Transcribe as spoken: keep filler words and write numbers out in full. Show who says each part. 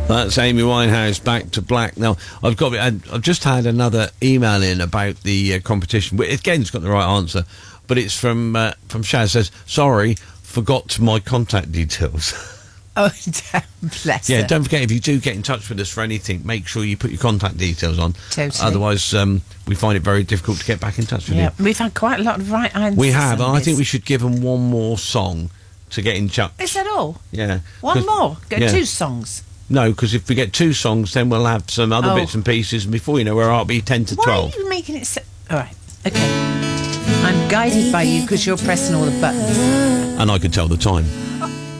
Speaker 1: That's Amy Winehouse, Back to Black. Now, I've got. I've just had another email in about the uh, competition. Again, it's got the right answer, but it's from uh, from Shaz. Says, sorry, forgot my contact details.
Speaker 2: Oh, bless
Speaker 1: Yeah,
Speaker 2: her.
Speaker 1: don't forget, if you do get in touch with us for anything, make sure you put your contact details on.
Speaker 2: Totally.
Speaker 1: Otherwise, um, we find it very difficult to get back in touch with
Speaker 2: Yeah,
Speaker 1: you.
Speaker 2: we've had quite a lot of right answers.
Speaker 1: We have, and
Speaker 2: on
Speaker 1: I think
Speaker 2: this.
Speaker 1: we should give them one more song to get in touch.
Speaker 2: Is that all?
Speaker 1: Yeah.
Speaker 2: One
Speaker 1: 'Cause-
Speaker 2: more? Go
Speaker 1: yeah.
Speaker 2: two songs?
Speaker 1: No, because if we get two songs, then we'll have some other
Speaker 2: Oh.
Speaker 1: bits and pieces, and before you know, we're be ten to
Speaker 2: Why
Speaker 1: twelve.
Speaker 2: are you making it so... All right, okay. I'm guided by you because you're pressing all the buttons.
Speaker 1: And I can tell the time.